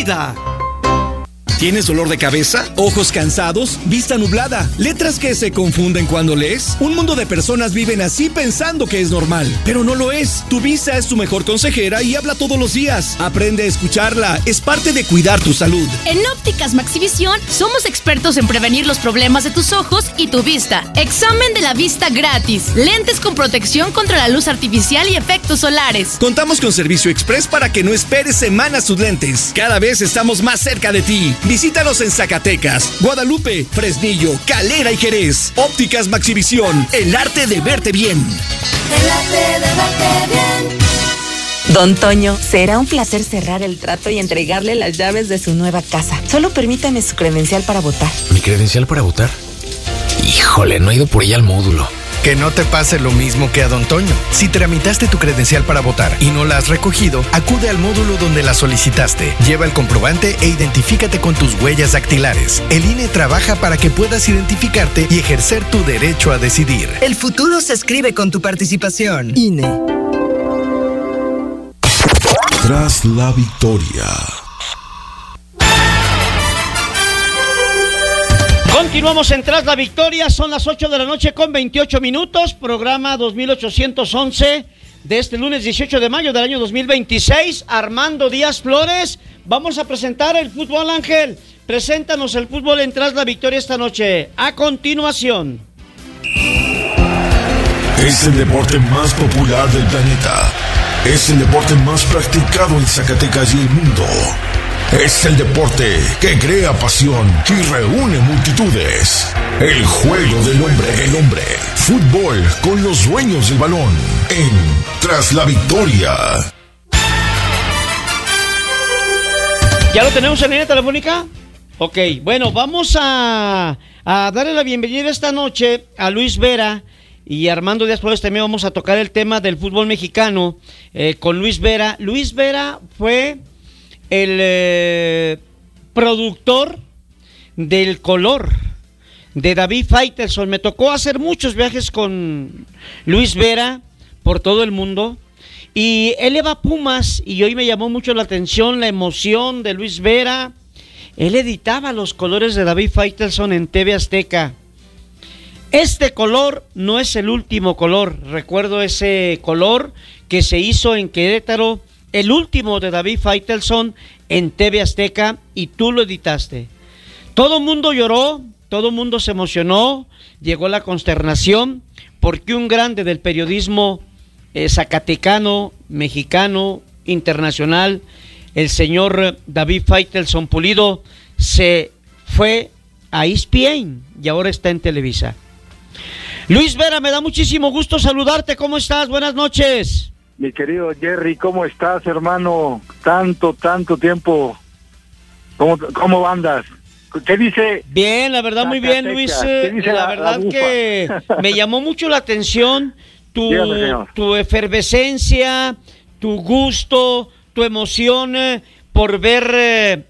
vida. ¿Tienes dolor de cabeza? ¿Ojos cansados? ¿Vista nublada? ¿Letras que se confunden cuando lees? Un mundo de personas viven así pensando que es normal, pero no lo es. Tu vista es tu mejor consejera y habla todos los días. Aprende a escucharla. Es parte de cuidar tu salud. En Ópticas Maxivisión somos expertos en prevenir los problemas de tus ojos y tu vista. Examen de la vista gratis. Lentes con protección contra la luz artificial y efectos solares. Contamos con servicio express para que no esperes semanas tus lentes. Cada vez estamos más cerca de ti. Visítanos en Zacatecas, Guadalupe, Fresnillo, Calera y Jerez. Ópticas Maxivisión, el arte de verte bien. El arte de verte bien. Don Toño, será un placer cerrar el trato y entregarle las llaves de su nueva casa. Solo permítame su credencial para votar. ¿Mi credencial para votar? Híjole, no he ido por ella al módulo. Que no te pase lo mismo que a Don Toño. Si tramitaste tu credencial para votar y no la has recogido, acude al módulo donde la solicitaste. Lleva el comprobante e identifícate con tus huellas dactilares. El INE trabaja para que puedas identificarte y ejercer tu derecho a decidir. El futuro se escribe con tu participación. INE. Tras la victoria. Continuamos en Tras la Victoria, son las 8 de la noche con 28 minutos, programa 2811 de este lunes 18 de mayo del año 2026. Armando Díaz Flores, vamos a presentar el fútbol, Ángel. Preséntanos el fútbol en Tras la Victoria esta noche. A continuación. Es el deporte más popular del planeta. Es el deporte más practicado en Zacatecas y el mundo. Es el deporte que crea pasión y reúne multitudes. El juego del hombre, el hombre. Fútbol con los dueños del balón. En Tras la Victoria. ¿Ya lo tenemos en línea telefónica? Ok, bueno, vamos a darle la bienvenida esta noche a Luis Vera y Armando Díaz Flores. También vamos a tocar el tema del fútbol mexicano con Luis Vera. Luis Vera fue el productor del color de David Faitelson. Me tocó hacer muchos viajes con Luis Vera por todo el mundo y él le va a Pumas y hoy me llamó mucho la atención la emoción de Luis Vera. Él editaba los colores de David Faitelson en TV Azteca. Este color no es el último color. Recuerdo ese color que se hizo en Querétaro, el último de David Faitelson en TV Azteca, y tú lo editaste. Todo mundo lloró, todo mundo se emocionó, llegó la consternación, porque un grande del periodismo zacatecano, mexicano, internacional, el señor David Faitelson Pulido, se fue a ESPN y ahora está en Televisa. Luis Vera, me da muchísimo gusto saludarte. ¿Cómo estás? Buenas noches. Mi querido Jerry, ¿cómo estás, hermano? Tanto tiempo. ¿Cómo andas? ¿Qué dice? Bien, la verdad, muy bien, Luis. La verdad que me llamó mucho la atención tu efervescencia, tu gusto, tu emoción por ver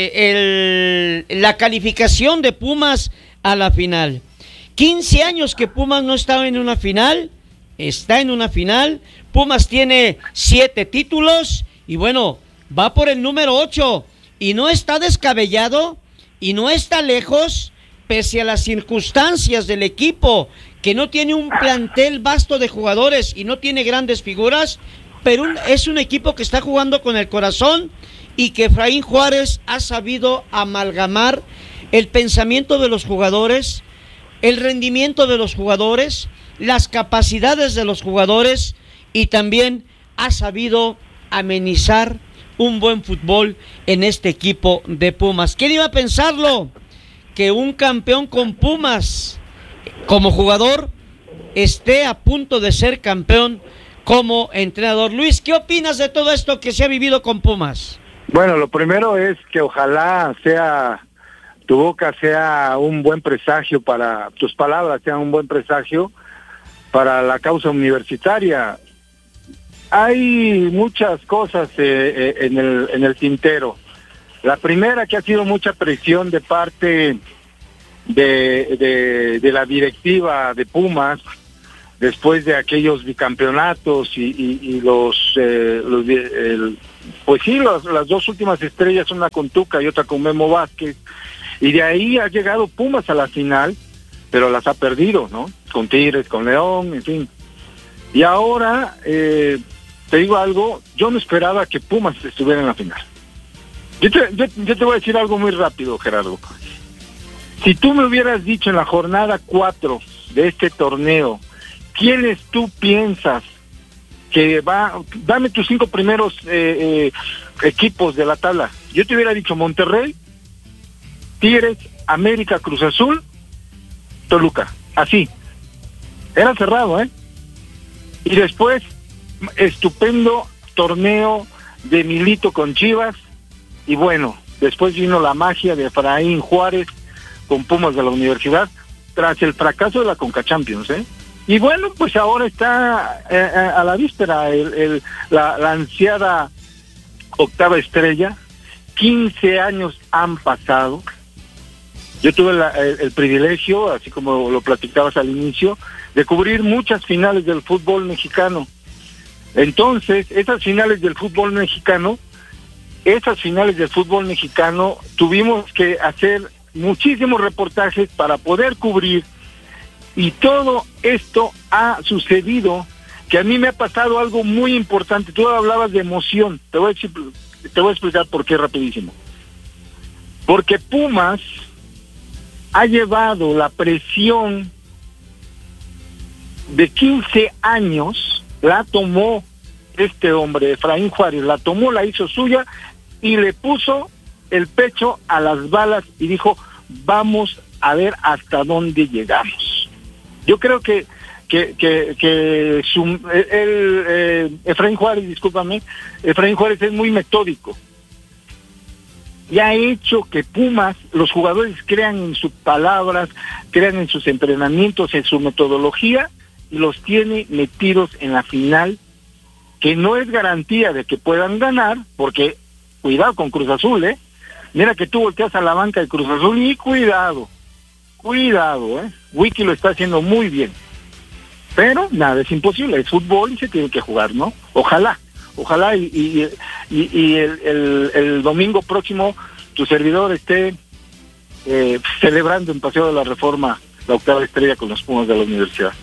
la calificación de Pumas a la final. 15 años que Pumas no estaba en una final, está en una final. Pumas tiene 7 títulos y bueno, va por el número 8 y no está descabellado y no está lejos, pese a las circunstancias del equipo, que no tiene un plantel vasto de jugadores y no tiene grandes figuras, pero es un equipo que está jugando con el corazón y que Efraín Juárez ha sabido amalgamar el pensamiento de los jugadores, el rendimiento de los jugadores, las capacidades de los jugadores, y también ha sabido amenizar un buen fútbol en este equipo de Pumas. ¿Quién iba a pensarlo? Que un campeón con Pumas como jugador esté a punto de ser campeón como entrenador. Luis, ¿qué opinas de todo esto que se ha vivido con Pumas? Bueno, lo primero es que ojalá tu boca sea un buen presagio para, tus palabras sean un buen presagio para la causa universitaria. Hay muchas cosas en el tintero. La primera, que ha sido mucha presión de parte de la directiva de Pumas, después de aquellos bicampeonatos y las dos últimas estrellas, una con Tuca y otra con Memo Vázquez, y de ahí ha llegado Pumas a la final, pero las ha perdido, ¿no? Con Tigres, con León, en fin. Y ahora, te digo algo, yo no esperaba que Pumas estuviera en la final. Yo te voy a decir algo muy rápido, Gerardo. Si tú me hubieras dicho en la jornada 4 de este torneo, ¿quiénes tú piensas que dame tus 5 primeros equipos de la tabla? Yo te hubiera dicho Monterrey, Tigres, América, Cruz Azul, Toluca. Así. Era cerrado, ¿eh? Y después, estupendo torneo de Milito con Chivas. Y bueno, después vino la magia de Efraín Juárez con Pumas de la Universidad, tras el fracaso de la Conca Champions, ¿eh? Y bueno, pues ahora está a la víspera la ansiada octava estrella. 15 años han pasado. Yo tuve el privilegio, así como lo platicabas al inicio, de cubrir muchas finales del fútbol mexicano. Entonces, esas finales del fútbol mexicano, tuvimos que hacer muchísimos reportajes para poder cubrir, y todo esto ha sucedido, que a mí me ha pasado algo muy importante. Tú hablabas de emoción, te voy a explicar por qué rapidísimo. Porque Pumas ha llevado la presión de 15 años, la tomó este hombre, Efraín Juárez, la tomó, la hizo suya y le puso el pecho a las balas y dijo, vamos a ver hasta dónde llegamos. Yo creo que Efraín Juárez es muy metódico y ha hecho que Pumas, los jugadores crean en sus palabras, crean en sus entrenamientos, en su metodología, y los tiene metidos en la final, que no es garantía de que puedan ganar, porque cuidado con Cruz Azul, mira que tú volteas a la banca de Cruz Azul y cuidado, Wiki lo está haciendo muy bien, pero nada, es imposible, es fútbol y se tiene que jugar, ¿no? Ojalá y el domingo próximo tu servidor esté celebrando en Paseo de la Reforma la octava estrella con los Pumas de la Universidad.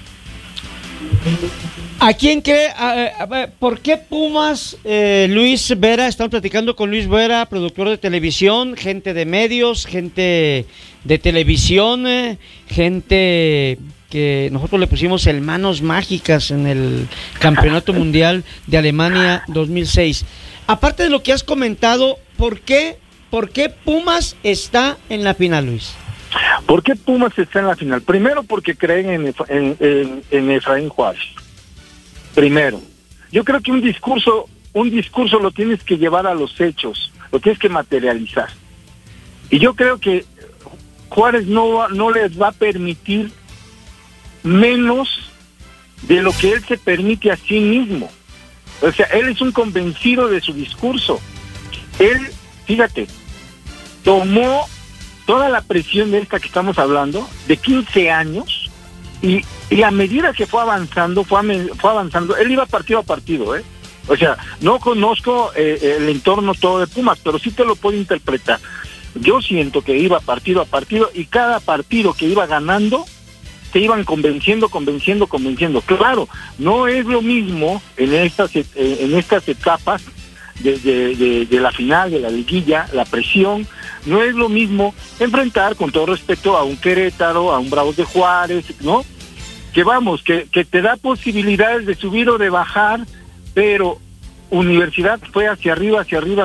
¿A quién cree? ¿Por qué Pumas, Luis Vera? Están platicando con Luis Vera, productor de televisión, gente de medios, gente de televisión, gente que nosotros le pusimos el manos mágicas en el Campeonato Mundial de Alemania 2006. Aparte de lo que has comentado, ¿por qué Pumas está en la final, Luis? ¿Por qué Pumas está en la final? Primero porque creen en Efraín Juárez. Primero, yo creo que un discurso lo tienes que llevar a los hechos, lo tienes que materializar. Y yo creo que Juárez no les va a permitir menos de lo que él se permite a sí mismo. O sea, él es un convencido de su discurso. Él, fíjate, tomó toda la presión de esta que estamos hablando, de 15 años, y a medida que fue avanzando, él iba partido a partido, O sea, no conozco el entorno todo de Pumas, pero sí te lo puedo interpretar. Yo siento que iba partido a partido, y cada partido que iba ganando, te iban convenciendo. Claro, no es lo mismo en estas etapas de la final, de la liguilla, la presión. No es lo mismo enfrentar, con todo respeto, a un Querétaro, a un Bravos de Juárez, ¿no? Que te da posibilidades de subir o de bajar, pero Universidad fue hacia arriba.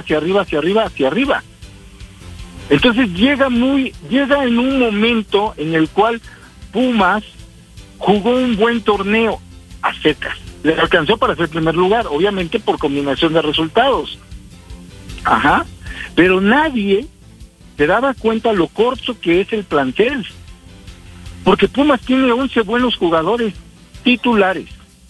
Entonces llega en un momento en el cual Pumas jugó un buen torneo a secas. Le alcanzó para ser primer lugar, obviamente por combinación de resultados. Pero nadie se daba cuenta lo corto que es el plantel. Porque Pumas tiene 11 buenos jugadores titulares.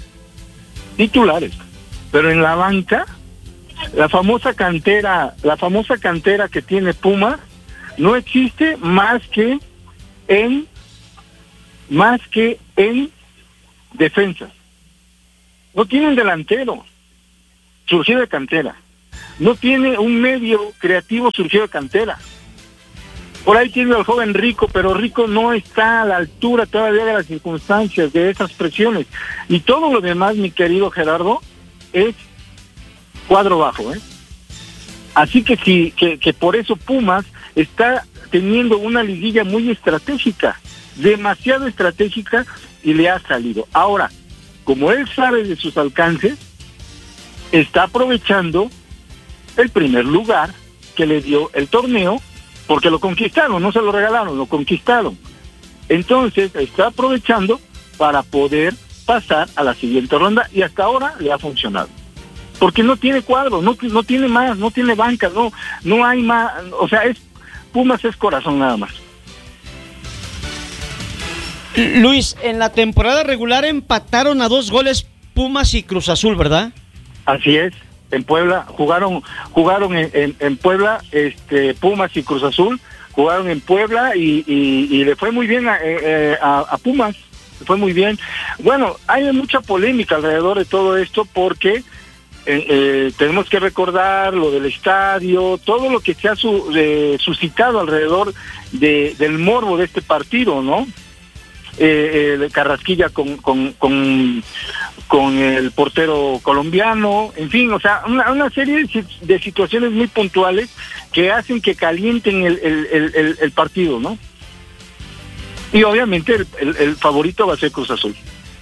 Pero en la banca, la famosa cantera que tiene Pumas no existe más que en defensas. No tienen delantero surgido de cantera. No tiene un medio creativo surgido de cantera. Por ahí tiene al joven Rico, pero Rico no está a la altura todavía de las circunstancias, de esas presiones. Y todo lo demás, mi querido Gerardo, es cuadro bajo, ¿eh? Así que sí, que por eso Pumas está teniendo una liguilla muy estratégica, demasiado estratégica, y le ha salido. Ahora, como él sabe de sus alcances, está aprovechando el primer lugar que le dio el torneo, porque lo conquistaron, no se lo regalaron, lo conquistaron. Entonces está aprovechando para poder pasar a la siguiente ronda, y hasta ahora le ha funcionado. Porque no tiene cuadro, no tiene más, no tiene banca, no hay más, o sea, Pumas es corazón nada más. Luis, en la temporada regular empataron a 2 goles Pumas y Cruz Azul, ¿verdad? Así es, en Puebla, jugaron en Puebla, Pumas y Cruz Azul, jugaron en Puebla y le fue muy bien a Pumas, le fue muy bien. Bueno, hay mucha polémica alrededor de todo esto porque tenemos que recordar lo del estadio, todo lo que se ha suscitado alrededor del morbo de este partido, ¿no? Carrasquilla con el portero colombiano, en fin, o sea, una serie de situaciones muy puntuales que hacen que calienten el partido, ¿no? Y obviamente el favorito va a ser Cruz Azul.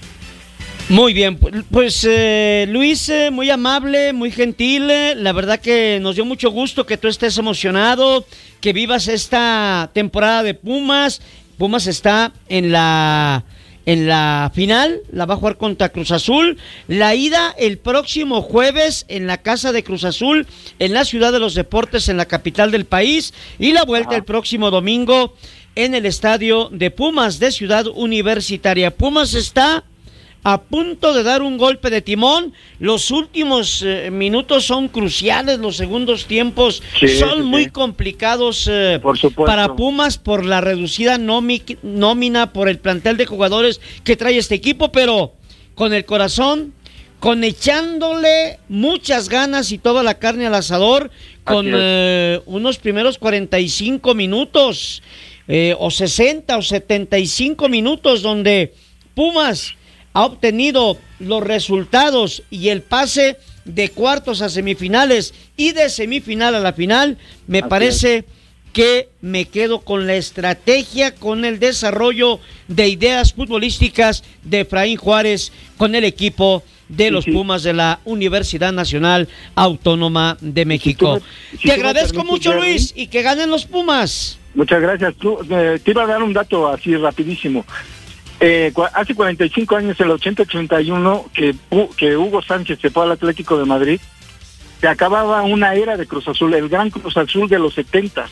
Muy bien, pues Luis, muy amable, muy gentil, la verdad que nos dio mucho gusto que tú estés emocionado, que vivas esta temporada de Pumas. Pumas está en la final, la va a jugar contra Cruz Azul, la ida el próximo jueves en la casa de Cruz Azul, en la Ciudad de los Deportes, en la capital del país, y la vuelta el próximo domingo en el estadio de Pumas de Ciudad Universitaria. Pumas está a punto de dar un golpe de timón. Los últimos minutos son cruciales, los segundos tiempos son muy complicados para Pumas por la reducida nómina, por el plantel de jugadores que trae este equipo, pero con el corazón, con echándole muchas ganas y toda la carne al asador, con unos primeros 45 minutos o 60 o 75 minutos donde Pumas ha obtenido los resultados y el pase de cuartos a semifinales y de semifinal a la final. Me parece que me quedo con la estrategia, con el desarrollo de ideas futbolísticas de Efraín Juárez con el equipo de los Pumas de la Universidad Nacional Autónoma de México. Te agradezco mucho, Luis, y que ganen los Pumas. Muchas gracias. Te iba a dar un dato así rapidísimo. Hace 45 años, el 80-81, que Hugo Sánchez se fue al Atlético de Madrid, se acababa una era de Cruz Azul, el gran Cruz Azul de los 70.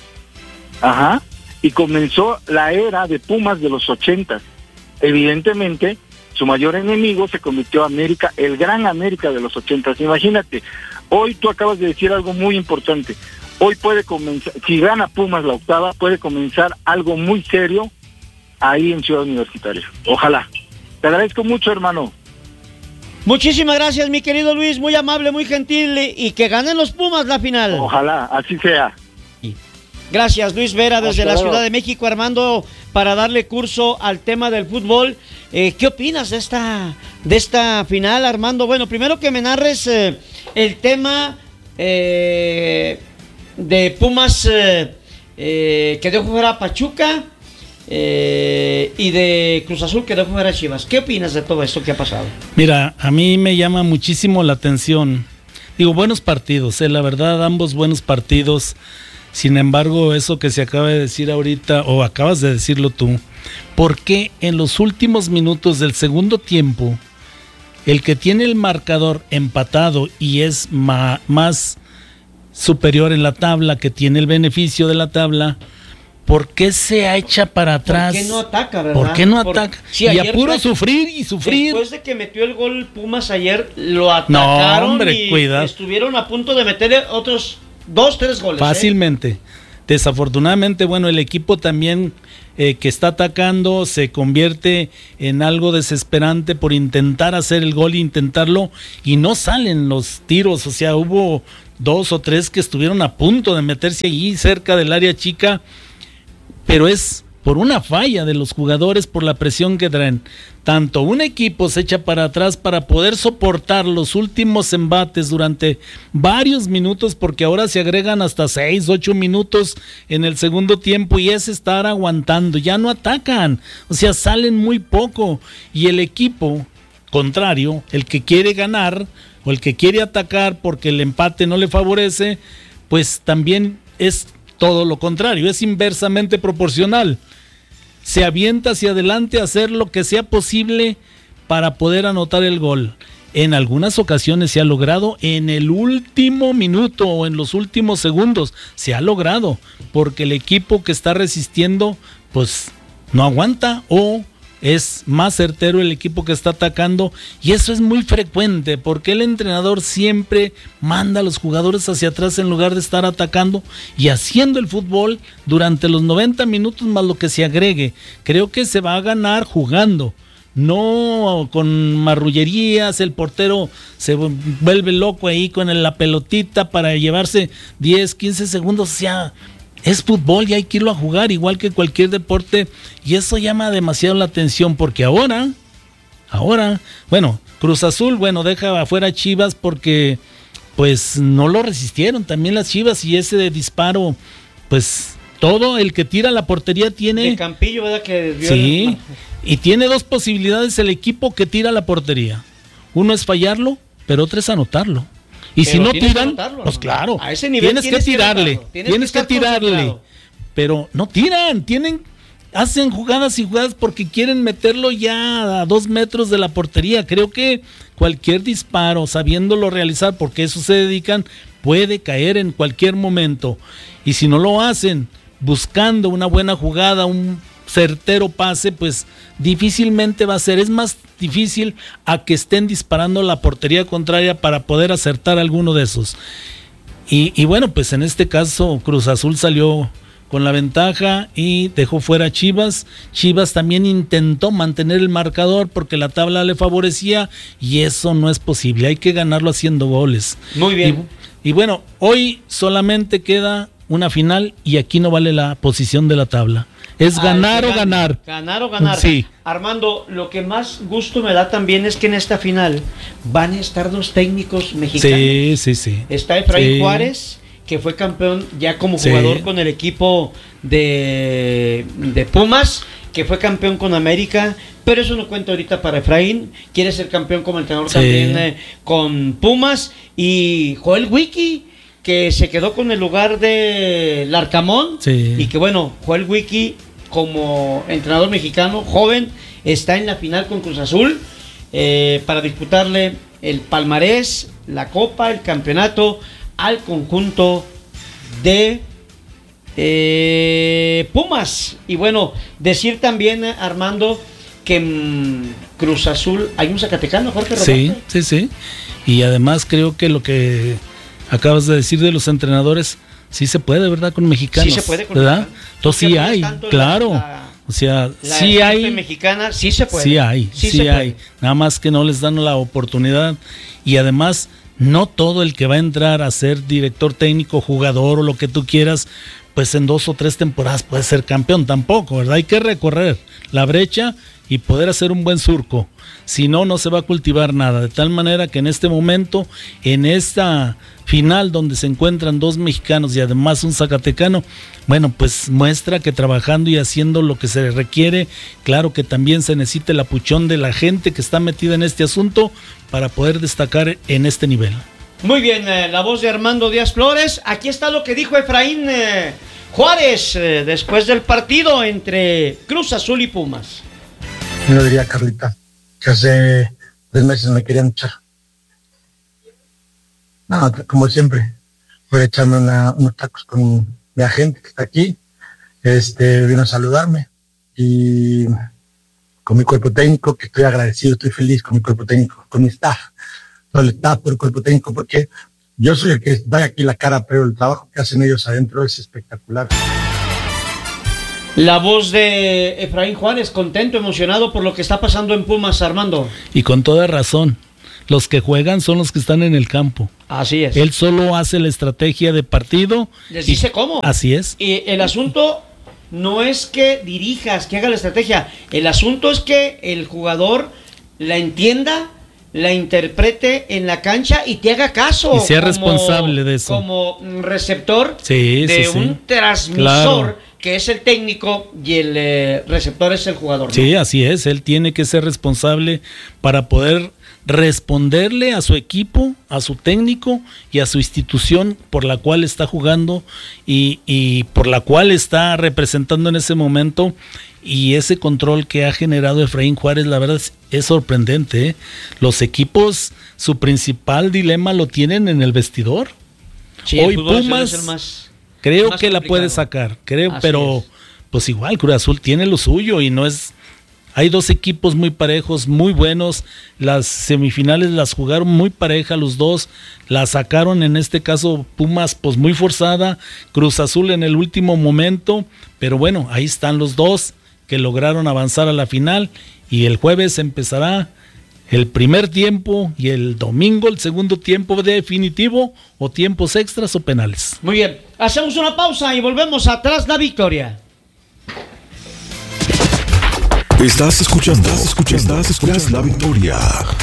Y comenzó la era de Pumas de los 80. Evidentemente, su mayor enemigo se convirtió en América, el gran América de los 80. Imagínate, hoy tú acabas de decir algo muy importante. Hoy puede comenzar, si gana Pumas la octava, puede comenzar algo muy serio ahí en Ciudad Universitaria. Ojalá. Te agradezco mucho, hermano. Muchísimas gracias, mi querido Luis, muy amable, muy gentil, y que ganen los Pumas la final. Ojalá, así sea. Gracias, Luis Vera, desde la Ciudad de México, Armando, para darle curso al tema del fútbol. ¿Qué opinas de esta final, Armando? Bueno, primero que me narres el tema de Pumas que dejó fuera a Pachuca, y de Cruz Azul que dejó fuera a Chivas. ¿Qué opinas de todo esto que ha pasado? Mira, a mí me llama muchísimo la atención. Digo, buenos partidos, la verdad, ambos buenos partidos. Sin embargo, eso que se acaba de decir ahorita, o acabas de decirlo tú, ¿por qué en los últimos minutos del segundo tiempo el que tiene el marcador empatado y es más superior en la tabla, que tiene el beneficio de la tabla, ¿por qué se echa para atrás? ¿Por qué no ataca, verdad? ¿Por qué no ataca? Sí, y a puro sufrir y sufrir. Después de que metió el gol Pumas ayer, lo atacaron, y estuvieron a punto de meterle otros 2-3 goles. Fácilmente. Desafortunadamente, bueno, el equipo también que está atacando se convierte en algo desesperante por intentar hacer el gol, intentarlo, y no salen los tiros. O sea, hubo 2 o 3 que estuvieron a punto de meterse allí cerca del área chica, pero es por una falla de los jugadores, por la presión que traen. Tanto un equipo se echa para atrás para poder soportar los últimos embates durante varios minutos, porque ahora se agregan hasta 6, 8 minutos en el segundo tiempo, y es estar aguantando, ya no atacan, o sea, salen muy poco, y el equipo contrario, el que quiere ganar o el que quiere atacar porque el empate no le favorece, pues también es todo lo contrario, es inversamente proporcional. Se avienta hacia adelante a hacer lo que sea posible para poder anotar el gol. En algunas ocasiones se ha logrado en el último minuto o en los últimos segundos. Se ha logrado porque el equipo que está resistiendo pues no aguanta, o es más certero el equipo que está atacando, y eso es muy frecuente porque el entrenador siempre manda a los jugadores hacia atrás en lugar de estar atacando y haciendo el fútbol durante los 90 minutos más lo que se agregue. Creo que se va a ganar jugando, no con marrullerías. El portero se vuelve loco ahí con la pelotita para llevarse 10, 15 segundos, o sea, es fútbol y hay que irlo a jugar igual que cualquier deporte, y eso llama demasiado la atención porque ahora, bueno, Cruz Azul, bueno, deja afuera a Chivas porque pues no lo resistieron también las Chivas, y ese disparo, pues todo el que tira la portería tiene... De Campillo, ¿verdad? Que sí, y tiene 2 posibilidades el equipo que tira la portería. Uno es fallarlo, pero otro es anotarlo. Y pero si no tiran, pues claro, a ese nivel tienes que tirarle, tienes que tirarle, pero no tiran, hacen jugadas y jugadas porque quieren meterlo ya a 2 metros de la portería. Creo que cualquier disparo, sabiéndolo realizar, porque eso se dedican, puede caer en cualquier momento. Y si no lo hacen buscando una buena jugada, un certero pase, pues difícilmente va a ser. Es más difícil a que estén disparando la portería contraria para poder acertar alguno de esos. Y bueno, pues en este caso Cruz Azul salió con la ventaja y dejó fuera a Chivas. Chivas también intentó mantener el marcador porque la tabla le favorecía, y eso no es posible, hay que ganarlo haciendo goles. Muy bien. Y bueno, hoy solamente queda una final y aquí no vale la posición de la tabla. Es ganar o ganar. Ganar o ganar. Sí. Armando, lo que más gusto me da también es que en esta final van a estar 2 técnicos mexicanos. Sí. Está Efraín Juárez, que fue campeón ya como jugador con el equipo de Pumas, que fue campeón con América, pero eso no cuenta ahorita para Efraín. Quiere ser campeón como entrenador también con Pumas. Y Joel Wiki, que se quedó con el lugar de Larcamón, y que bueno, Joel Wiki como entrenador mexicano joven está en la final con Cruz Azul para disputarle el palmarés, la copa, el campeonato al conjunto de Pumas. Y bueno, decir también, Armando, que en Cruz Azul hay un zacatecano, Jorge Roberto. Sí, y además creo que lo que acabas de decir de los entrenadores, sí se puede, ¿verdad? Con mexicanos. Sí se puede, con ¿verdad? Entonces sí hay, claro. O sea, sí hay. Mexicana, sí se puede. Sí hay. Nada más que no les dan la oportunidad. Y además, no todo el que va a entrar a ser director técnico, jugador o lo que tú quieras, pues en 2 o 3 temporadas puede ser campeón tampoco, ¿verdad? Hay que recorrer la brecha y poder hacer un buen surco. Si no, no se va a cultivar nada. De tal manera que en este momento, en esta final donde se encuentran 2 mexicanos y además un zacatecano, bueno, pues muestra que trabajando y haciendo lo que se requiere, claro que también se necesita el apuchón de la gente que está metida en este asunto para poder destacar en este nivel. Muy bien, la voz de Armando Díaz Flores. Aquí está lo que dijo Efraín Juárez después del partido entre Cruz Azul y Pumas. Yo le diría a Carlita que hace 3 meses me querían echar. No, como siempre, voy a echarme unos tacos con mi agente que está aquí. Vino a saludarme y con mi cuerpo técnico, que estoy agradecido, estoy feliz con mi cuerpo técnico, con mi staff, todo el staff, por el cuerpo técnico, porque yo soy el que da aquí la cara, pero el trabajo que hacen ellos adentro es espectacular. La voz de Efraín Juárez, contento, emocionado por lo que está pasando en Pumas, Armando. Y con toda razón, los que juegan son los que están en el campo. Así es. Él solo hace la estrategia de partido. Les dice cómo. Así es. Y el asunto no es que dirijas, que haga la estrategia. El asunto es que el jugador la entienda, la interprete en la cancha y te haga caso. Y sea responsable de eso. Como receptor un transmisor, claro, que es el técnico, y el receptor es el jugador, ¿no? Sí, así es. Él tiene que ser responsable para poder responderle a su equipo, a su técnico y a su institución por la cual está jugando y por la cual está representando en ese momento. Y ese control que ha generado Efraín Juárez, la verdad es sorprendente, ¿eh? Los equipos, su principal dilema lo tienen en el vestidor. Sí, hoy Pumas creo que la puede sacar, pero pues igual Cruz Azul tiene lo suyo y no es... Hay dos equipos muy parejos, muy buenos. Las semifinales las jugaron muy pareja los dos. La sacaron, en este caso, Pumas, pues muy forzada. Cruz Azul en el último momento. Pero bueno, ahí están los dos que lograron avanzar a la final. Y el jueves empezará el primer tiempo y el domingo el segundo tiempo definitivo, o tiempos extras o penales. Muy bien, hacemos una pausa y volvemos a Tras la Victoria. Estás escuchando Tras la Victoria.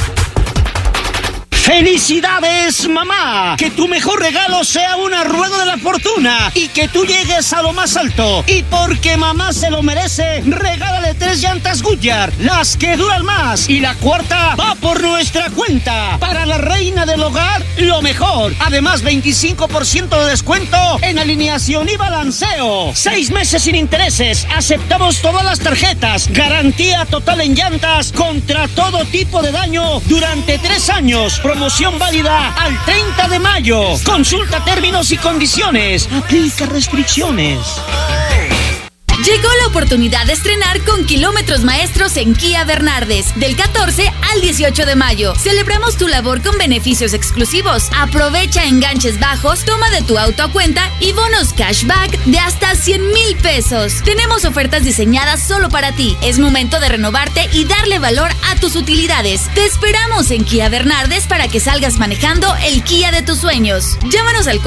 ¡Felicidades, mamá! Que tu mejor regalo sea una rueda de la fortuna y que tú llegues a lo más alto. Y porque mamá se lo merece, regálale 3 llantas Goodyear, las que duran más. Y la cuarta va por nuestra cuenta. Para la reina del hogar, lo mejor. Además, 25% de descuento en alineación y balanceo. 6 meses sin intereses. Aceptamos todas las tarjetas. Garantía total en llantas contra todo tipo de daño durante 3 años. Promoción válida al 30 de mayo. Consulta términos y condiciones. Aplica restricciones. Llegó la oportunidad de estrenar con kilómetros maestros en Kia Bernardes. Del 14 al 18 de mayo. Celebramos tu labor con beneficios exclusivos. Aprovecha enganches bajos, toma de tu auto a cuenta y bonos cashback de hasta 100,000 pesos. Tenemos ofertas diseñadas solo para ti. Es momento de renovarte y darle valor a tus utilidades. Te esperamos en Kia Bernardes para que salgas manejando el Kia de tus sueños. Llámanos al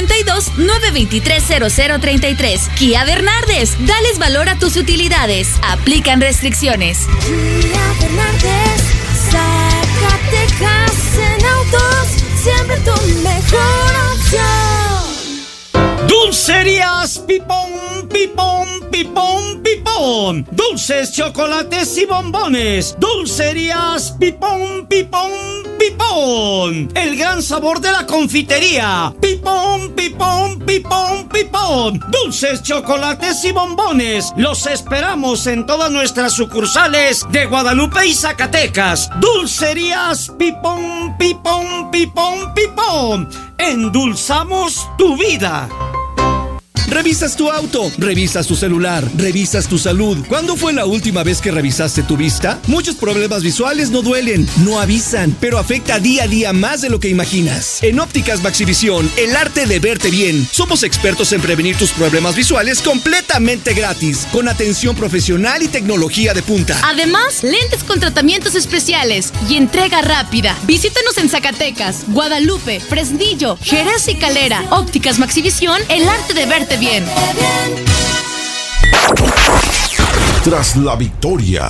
492-923-0033. Kia Bernardes, dales valor a tus utilidades. Aplican restricciones. Kia Bernardes, Zacatecas en autos, siempre tu mejor opción. Dulcerías Pipón, Pipón, Pipón, Pipón. Dulces, chocolates y bombones. Dulcerías Pipón, Pipón, Pipón. El gran sabor de la confitería. Pipón, Pipón, Pipón, Pipón. Dulces, chocolates y bombones. Los esperamos en todas nuestras sucursales de Guadalupe y Zacatecas. Dulcerías Pipón, Pipón, Pipón, Pipón. Endulzamos tu vida. Revisas tu auto, revisas tu celular, revisas tu salud. ¿Cuándo fue la última vez que revisaste tu vista? Muchos problemas visuales no duelen, no avisan, pero afecta día a día más de lo que imaginas. En Ópticas Maxivisión, el arte de verte bien. Somos expertos en prevenir tus problemas visuales completamente gratis, con atención profesional y tecnología de punta. Además, lentes con tratamientos especiales y entrega rápida. Visítanos en Zacatecas, Guadalupe, Fresnillo, Jerez y Calera. Ópticas Maxivisión, el arte de verte bien. Tras la Victoria.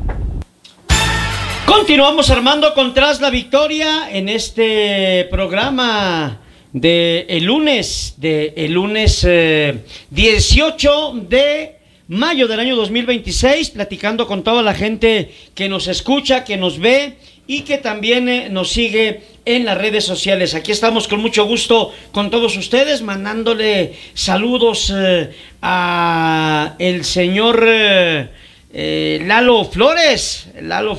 Continuamos, Armando, con Tras la Victoria en este programa de el lunes 18 de mayo del año 2026, platicando con toda la gente que nos escucha, que nos ve y que también nos sigue en las redes sociales. Aquí estamos con mucho gusto con todos ustedes, mandándole saludos a el señor Lalo Flores.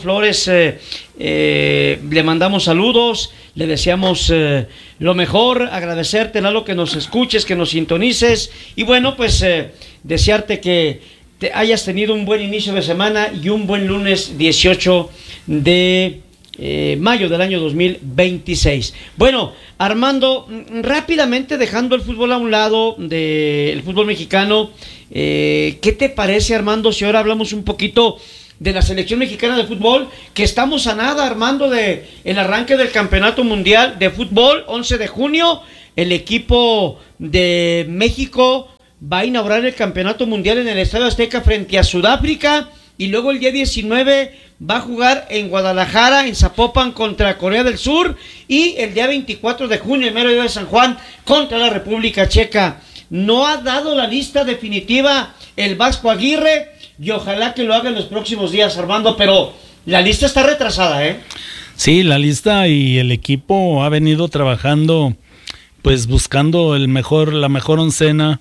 Le mandamos saludos, le deseamos lo mejor, agradecerte, Lalo, que nos escuches, que nos sintonices y bueno, pues desearte que te hayas tenido un buen inicio de semana y un buen lunes 18 de mayo del año 2026. Bueno, Armando, rápidamente dejando el fútbol a un lado del fútbol mexicano, ¿qué te parece, Armando, si ahora hablamos un poquito de la selección mexicana de fútbol, que estamos a nada, Armando, de el arranque del Campeonato Mundial de Fútbol, 11 de junio, el equipo de México va a inaugurar el Campeonato Mundial en el Estadio Azteca frente a Sudáfrica, y luego el día 19 va a jugar en Guadalajara, en Zapopan, contra Corea del Sur, y el día 24 de junio, el mero día de San Juan, contra la República Checa. No ha dado la lista definitiva el Vasco Aguirre, y ojalá que lo haga en los próximos días, Armando, pero la lista está retrasada, ¿eh? Sí, la lista y el equipo ha venido trabajando, pues buscando la mejor oncena.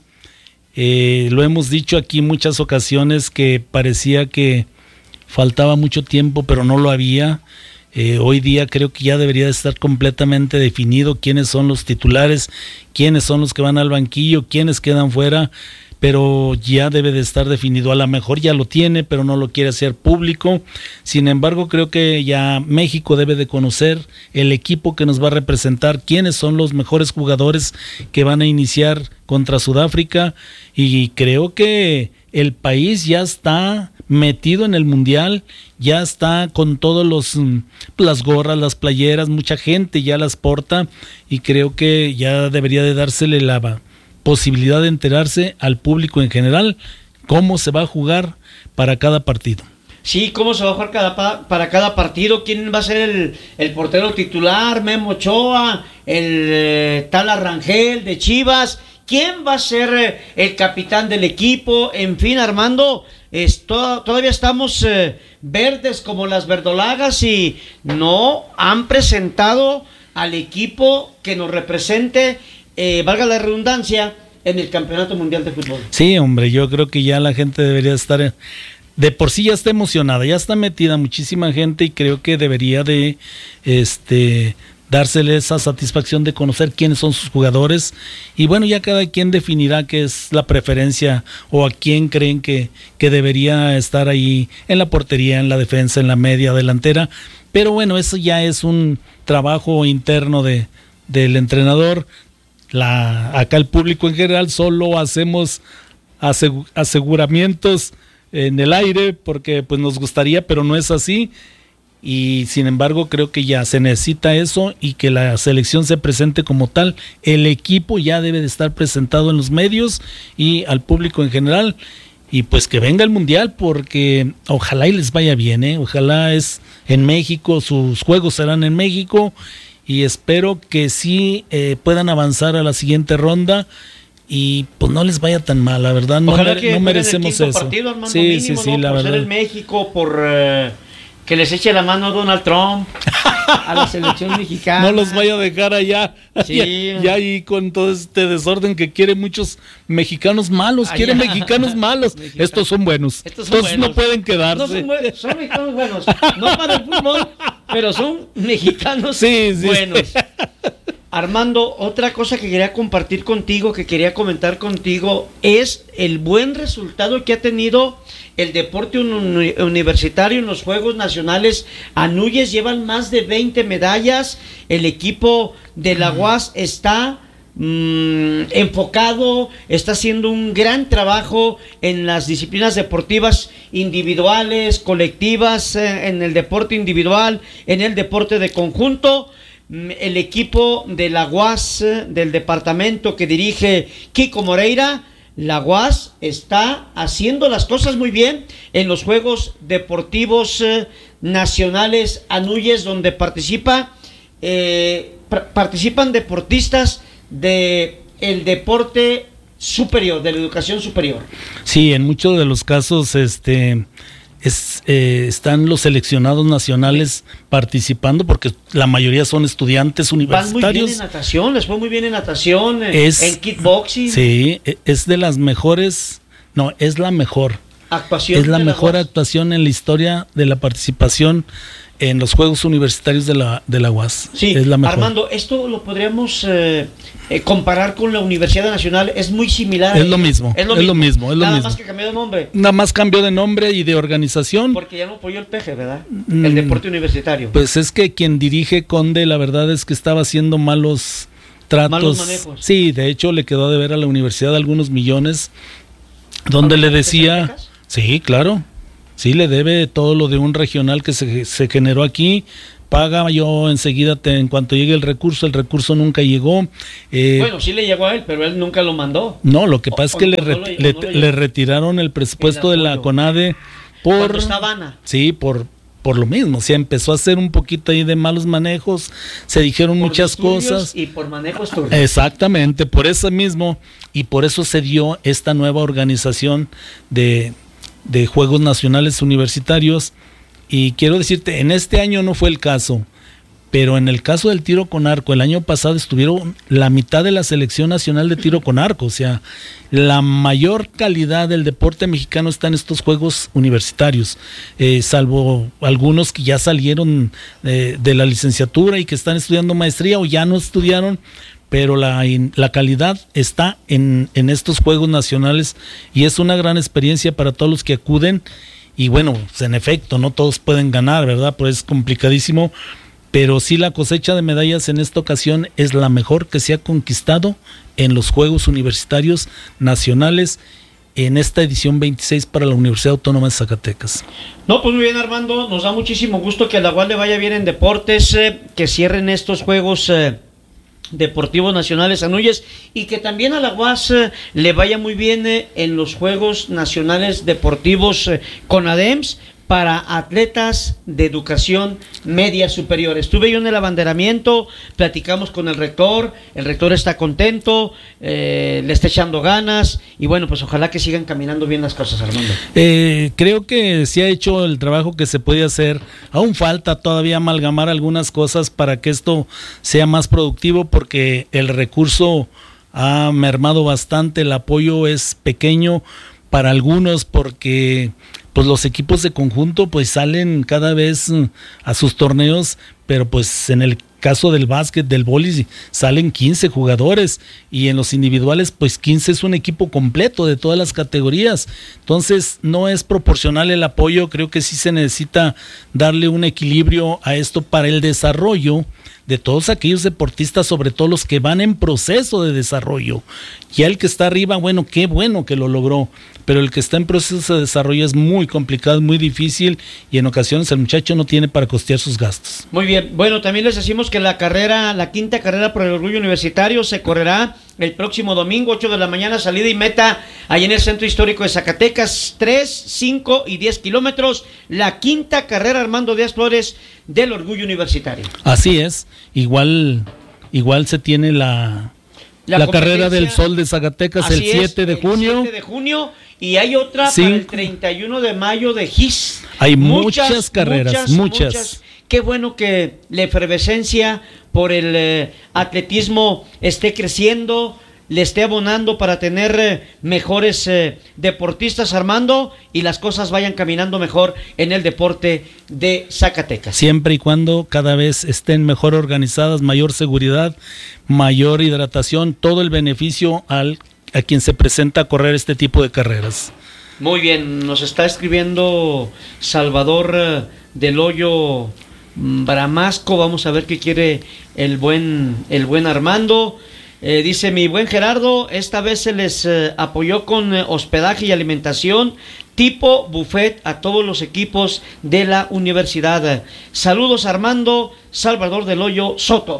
Lo hemos dicho aquí muchas ocasiones que parecía que faltaba mucho tiempo, pero no lo había. Hoy día creo que ya debería de estar completamente definido quiénes son los titulares, quiénes son los que van al banquillo, quiénes quedan fuera, pero ya debe de estar definido. A lo mejor ya lo tiene, pero no lo quiere hacer público. Sin embargo, creo que ya México debe de conocer el equipo que nos va a representar, quiénes son los mejores jugadores que van a iniciar contra Sudáfrica, y creo que el país ya está metido en el mundial, ya está con todos las gorras, las playeras, mucha gente ya las porta, y creo que ya debería de dársele la posibilidad de enterarse al público en general cómo se va a jugar para cada partido. Sí, cómo se va a jugar para cada partido, quién va a ser el portero titular, Memo Ochoa, el tal Arrangel de Chivas, quién va a ser el capitán del equipo, en fin, Armando, todavía estamos verdes como las verdolagas y no han presentado al equipo que nos represente, valga la redundancia, en el Campeonato Mundial de Fútbol. Sí, hombre, yo creo que ya la gente debería estar, de por sí ya está emocionada, ya está metida muchísima gente, y creo que debería de dársele esa satisfacción de conocer quiénes son sus jugadores, y bueno, ya cada quien definirá qué es la preferencia o a quién creen que debería estar ahí en la portería, en la defensa, en la media delantera, pero bueno, eso ya es un trabajo interno del entrenador. Acá el público en general solo hacemos aseguramientos en el aire porque pues nos gustaría, pero no es así, y sin embargo creo que ya se necesita eso y que la selección se presente como tal. El equipo ya debe de estar presentado en los medios y al público en general, y pues que venga el mundial, porque ojalá y les vaya bien, ojalá es en México, sus juegos serán en México, y espero que sí puedan avanzar a la siguiente ronda y pues no les vaya tan mal, la verdad. No merecemos eso. Partido, Armando, sí, mínimo, sí, ¿no? La por verdad. Ser en México, por que les eche la mano a Donald Trump, a la selección mexicana. No los vaya a dejar allá, sí. ya ahí con todo este desorden que quiere muchos mexicanos malos, quiere mexicanos malos. Estos son buenos. Estos no pueden quedarse. No son mexicanos buenos, no para el fútbol, pero son mexicanos buenos. Sí. Armando, otra cosa que quería compartir contigo, que quería comentar contigo, es el buen resultado que ha tenido el deporte universitario en los Juegos Nacionales. Anúyes llevan más de 20 medallas. El equipo de la UAS está enfocado, está haciendo un gran trabajo en las disciplinas deportivas individuales, colectivas, en el deporte individual, en el deporte de conjunto. El equipo de la UAS, del departamento que dirige Kiko Moreira, la UAS está haciendo las cosas muy bien en los Juegos Deportivos Nacionales Anúyes, donde participan deportistas de el deporte superior, de la educación superior. Sí, en muchos de los casos están los seleccionados nacionales participando, porque la mayoría son estudiantes universitarios. Van muy bien en natación, les fue muy bien en natación, en kickboxing. Sí, es de las mejores, no, es la mejor actuación. Es la mejor actuación en la historia de la participación en los Juegos Universitarios de la UAS. Sí, es la mejor. Armando, esto lo podríamos comparar con la Universidad Nacional, es muy similar. Es lo mismo. Nada más que cambió de nombre. Nada más cambió de nombre y de organización. Porque ya no apoyó el PG, ¿verdad? El deporte universitario. Pues es que quien dirige Conde, la verdad es que estaba haciendo malos tratos. Malos manejos. Sí, de hecho le quedó de ver a la universidad algunos millones, donde le decía, sí, claro, sí le debe todo lo de un regional que se generó aquí. Paga yo enseguida, en cuanto llegue el recurso nunca llegó. Bueno, sí le llegó a él, pero él nunca lo mandó. No, lo que pasa es que le retiraron el presupuesto de la CONADE por... estaba Ana. Sí, por lo mismo, o sea, empezó a hacer un poquito ahí de malos manejos, se dijeron muchas cosas. Y por manejos turbios. Exactamente, por eso mismo, y por eso se dio esta nueva organización de Juegos Nacionales Universitarios. Y quiero decirte, en este año no fue el caso, pero en el caso del tiro con arco, el año pasado estuvieron la mitad de la selección nacional de tiro con arco, o sea, la mayor calidad del deporte mexicano está en estos Juegos Universitarios, salvo algunos que ya salieron de la licenciatura y que están estudiando maestría o ya no estudiaron, pero la calidad está en estos Juegos Nacionales y es una gran experiencia para todos los que acuden. Y bueno, pues en efecto, no todos pueden ganar, ¿verdad? Pues es complicadísimo, pero sí la cosecha de medallas en esta ocasión es la mejor que se ha conquistado en los Juegos Universitarios Nacionales en esta edición 26 para la Universidad Autónoma de Zacatecas. No, pues muy bien, Armando, nos da muchísimo gusto que a la UAS le vaya bien en deportes, que cierren estos Juegos Deportivos Nacionales a Núñez y que también a la UAS le vaya muy bien en los Juegos Nacionales Deportivos CONADEMS para atletas de educación media superior. Estuve yo en el abanderamiento, platicamos con el rector está contento, le está echando ganas y bueno, pues ojalá que sigan caminando bien las cosas, Armando. Creo que se ha hecho el trabajo que se puede hacer, aún falta todavía amalgamar algunas cosas para que esto sea más productivo porque el recurso ha mermado bastante, el apoyo es pequeño para algunos porque pues los equipos de conjunto pues salen cada vez a sus torneos, pero pues en el caso del básquet, del vóley, salen 15 jugadores y en los individuales pues 15 es un equipo completo de todas las categorías, entonces no es proporcional el apoyo, creo que sí se necesita darle un equilibrio a esto para el desarrollo de todos aquellos deportistas, sobre todo los que van en proceso de desarrollo. Ya el que está arriba, bueno, qué bueno que lo logró, pero el que está en proceso de desarrollo es muy complicado, muy difícil y en ocasiones el muchacho no tiene para costear sus gastos. Muy bien, bueno, también les decimos que la quinta carrera por el orgullo universitario se correrá el próximo domingo, 8 de la mañana, salida y meta, ahí en el Centro Histórico de Zacatecas, 3, 5 y 10 kilómetros, la quinta carrera Armando Díaz Flores del orgullo universitario. Así es, igual se tiene la carrera del Sol de Zacatecas el 7 de junio. El 7 de junio y hay otra para el 31 de mayo de GIS. Hay muchas carreras, muchas. Qué bueno que la efervescencia por el atletismo esté creciendo, le esté abonando para tener mejores deportistas, Armando, y las cosas vayan caminando mejor en el deporte de Zacatecas. Siempre y cuando cada vez estén mejor organizadas, mayor seguridad, mayor hidratación, todo el beneficio a quien se presenta a correr este tipo de carreras. Muy bien, nos está escribiendo Salvador del Hoyo Bramasco, vamos a ver qué quiere el buen Armando. Dice mi buen Gerardo, esta vez se les apoyó con hospedaje y alimentación tipo buffet a todos los equipos de la universidad. Saludos, Armando. Salvador del Hoyo Soto,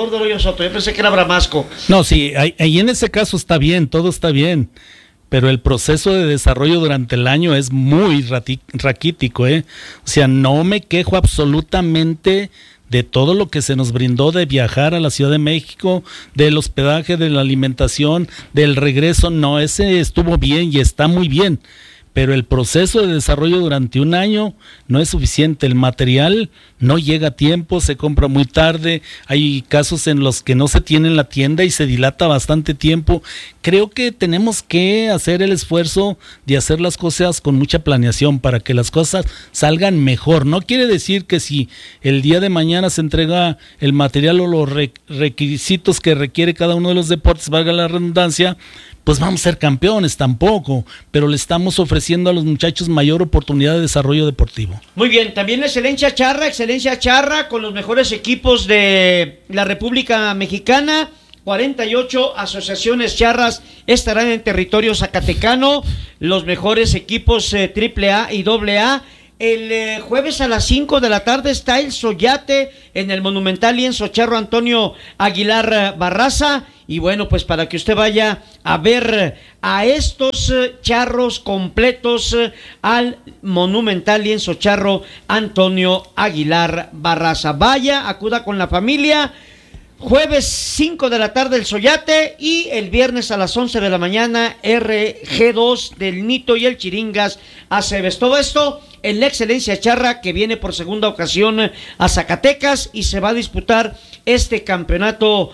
yo pensé que era Bramasco. No, sí, ahí en ese caso está bien, todo está bien, pero el proceso de desarrollo durante el año es muy raquítico, O sea, no me quejo absolutamente de todo lo que se nos brindó de viajar a la Ciudad de México, del hospedaje, de la alimentación, del regreso, no, ese estuvo bien y está muy bien, pero el proceso de desarrollo durante un año no es suficiente. El material no llega a tiempo, se compra muy tarde, hay casos en los que no se tiene en la tienda y se dilata bastante tiempo. Creo que tenemos que hacer el esfuerzo de hacer las cosas con mucha planeación para que las cosas salgan mejor. No quiere decir que si el día de mañana se entrega el material o los requisitos que requiere cada uno de los deportes, valga la redundancia, pues vamos a ser campeones, tampoco, pero le estamos ofreciendo a los muchachos mayor oportunidad de desarrollo deportivo. Muy bien, también la Excelencia Charra con los mejores equipos de la República Mexicana. 48 asociaciones charras estarán en territorio zacatecano, los mejores equipos AAA y AA. El jueves a las 5 de la tarde está el Soyate en el Monumental Lienzo Charro Antonio Aguilar Barraza. Y bueno, pues para que usted vaya a ver a estos charros completos al Monumental Lienzo Charro Antonio Aguilar Barraza. Vaya, acuda con la familia. Jueves 5 de la tarde el Soyate y el viernes a las 11 de la mañana RG2 del Nito y el Chiringas Aceves. Todo esto en la Excelencia Charra, que viene por segunda ocasión a Zacatecas y se va a disputar este campeonato,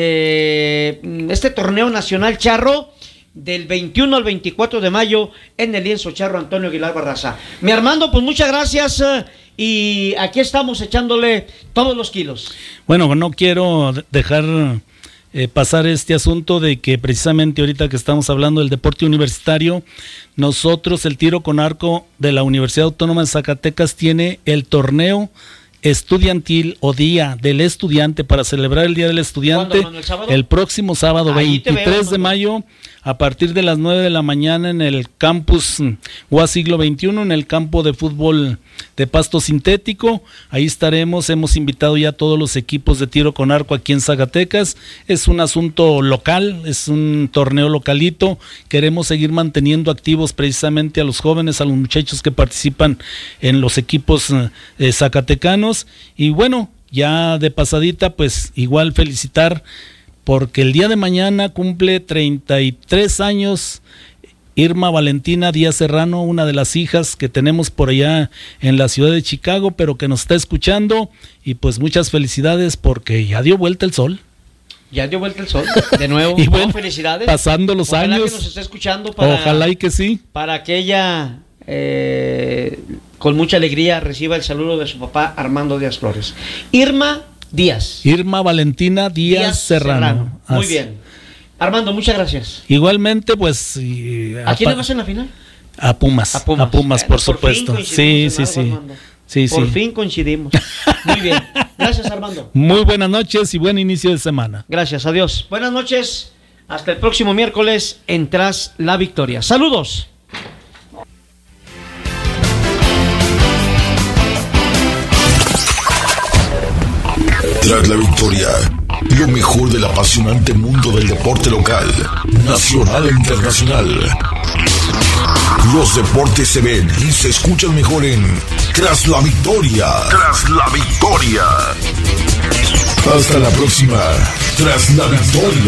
este torneo nacional charro del 21 al 24 de mayo en el Lienzo Charro Antonio Aguilar Barraza. Mi Armando, pues muchas gracias y aquí estamos echándole todos los kilos. Bueno, no quiero dejar pasar este asunto de que precisamente ahorita que estamos hablando del deporte universitario, nosotros el tiro con arco de la Universidad Autónoma de Zacatecas tiene el torneo estudiantil o Día del Estudiante para celebrar el Día del Estudiante. ¿Cuándo, el próximo sábado 23 de mayo a partir de las 9 de la mañana en el campus UAS Siglo XXI, en el campo de fútbol de pasto sintético. Ahí estaremos, hemos invitado ya a todos los equipos de tiro con arco aquí en Zacatecas. Es un asunto local, es un torneo localito. Queremos seguir manteniendo activos precisamente a los jóvenes, a los muchachos que participan en los equipos zacatecanos. Y bueno, ya de pasadita, pues igual felicitar porque el día de mañana cumple 33 años Irma Valentina Díaz Serrano, una de las hijas que tenemos por allá en la ciudad de Chicago, pero que nos está escuchando, y pues muchas felicidades porque ya dio vuelta el sol. Ya dio vuelta el sol, de nuevo. Y bueno, felicidades. Pasando los Ojalá años. Que nos esté escuchando Ojalá y que sí. Para que ella, con mucha alegría, reciba el saludo de su papá Armando Díaz Flores. Irma Valentina Díaz Serrano. Muy bien. Armando, muchas gracias. Igualmente, pues... ¿A quién le vas en la final? A Pumas. A Pumas, bueno, por supuesto. Sí. Por fin coincidimos. Muy bien. Gracias, Armando. Muy buenas noches y buen inicio de semana. Gracias, adiós. Buenas noches. Hasta el próximo miércoles en Tras la Victoria. Saludos. Tras la Victoria, lo mejor del apasionante mundo del deporte local, nacional e internacional. Los deportes se ven y se escuchan mejor en Tras la Victoria. Tras la Victoria. Hasta la próxima. Tras la Victoria.